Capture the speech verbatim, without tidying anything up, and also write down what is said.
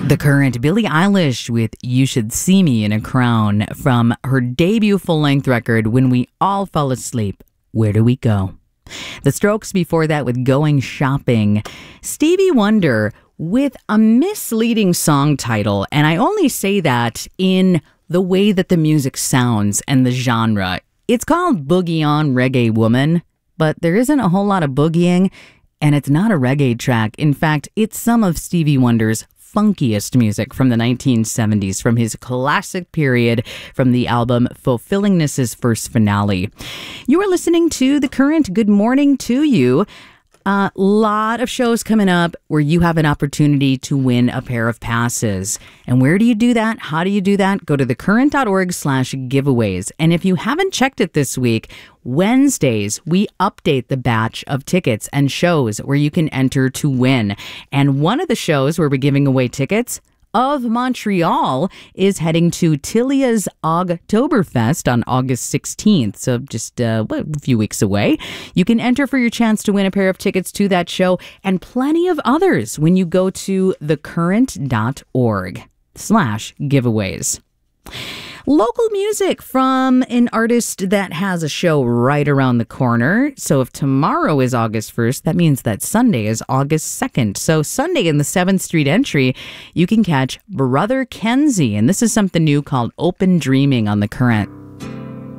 The Current, Billie Eilish with You Should See Me in a Crown from her debut full-length record, When We All Fall Asleep, Where Do We Go? The Strokes before that with Going Shopping. Stevie Wonder with a misleading song title, and I only say that in the way that the music sounds and the genre. It's called Boogie On Reggae Woman, but there isn't a whole lot of boogieing, and it's not a reggae track. In fact, it's some of Stevie Wonder's funkiest music from the nineteen seventies, from his classic period, from the album Fulfillingness's First Finale. You are listening to The Current. Good morning to you. A uh, lot of shows coming up where you have an opportunity to win a pair of passes. And where do you do that? How do you do that? Go to thecurrent.org slash giveaways. And if you haven't checked it this week, Wednesdays, we update the batch of tickets and shows where you can enter to win. And one of the shows where we're giving away tickets of Montreal is heading to Tilia's Ogtoberfest on August sixteenth, so just uh, a few weeks away. You can enter for your chance to win a pair of tickets to that show and plenty of others when you go to thecurrent.org slash giveaways. Local music from an artist that has a show right around the corner. So if tomorrow is August first, that means that Sunday is August second. So Sunday in the seventh Street Entry, you can catch Brother Kenzie. And this is something new called Open Dreaming on The Current.